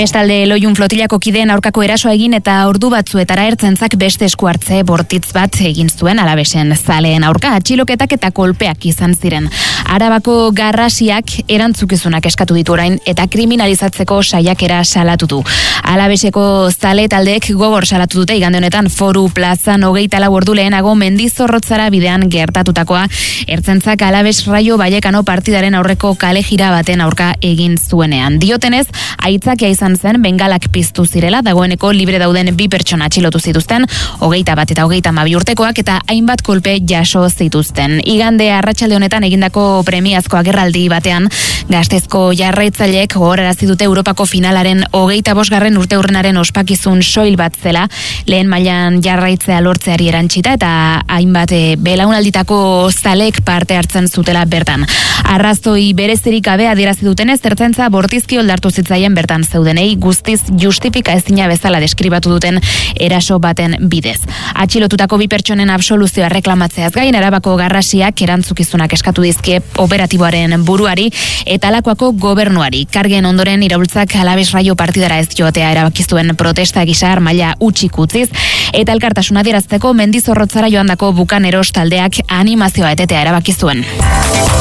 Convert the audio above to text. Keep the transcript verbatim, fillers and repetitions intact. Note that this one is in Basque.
Bestalde Loiun flotilako kideen aurkako erasoa egin eta ordu batzuetara ertzaintzak beste esku hartze bortitz bat egin zuen Alabesen zaleen aurka atxiloketak eta kolpeak izan ziren. Arabako garrasiak erantzukizunak eskatu ditu orain eta kriminalizatzeko saiakera salatu du. Alabeseko zale taldeek gogor salatu dute igande honetan Foru plazan hogeita lau ordu lehenago Mendizorrotzara bidean gertatutakoa. Ertzaintzak Alabes Raio Vallecano partidaren aurreko kale jira baten aurka egin zuenean. Diotenez, aitzakia izan zen bengalak piztu zirela, dagoeneko libre dauden bi pertsona atxilotu zituzten, hogeita bat eta hogeita hamabi urtekoak eta hainbat kolpe jaso zituzten. Igande arratsalde honetan egindako premiazko agerraldi batean, Gastezko jarraitzaileek gogorarazi dute Europako finalaren hogeita bosgarren urteurrenaren ospakizun soil bat zela, lehen mailan jarraitzea lortzeari erantsita eta hainbat belaunalditako zalek parte hartzen zutela bertan. Arrazoi berezirik gabe adierazi dutenez, ertzaintza bortizki oldartu zitzaien bertan zeudenei guztiz justifika ezina bezala deskribatu duten eraso baten bidez. Atxilotutako bi pertsonen absoluzioa reklamatzeaz gain, Arabako garrasiak erantzukizunak eskatu dizkie operatiboaren buruari eta Lakuako gobernuari. Kargen ondoren iraultzak Alabes Raio partidara ez joatea erabaki zuen protesta gisa maila utzik utziz eta elkartasuna adierazteko Mendizorrotzara joandako bukaneros taldeak animazioa etetea erabaki zuen.